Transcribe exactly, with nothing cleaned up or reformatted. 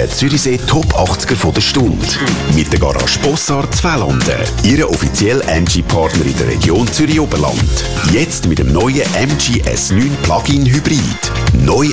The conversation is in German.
der Zürichsee Top achtziger von der Stunde. Mit der Garage Bossard Zweitlanden. Ihre offizielle M G-Partner in der Region Zürich-Oberland. Jetzt mit dem neuen M G S neun Plug-in Hybrid. Neu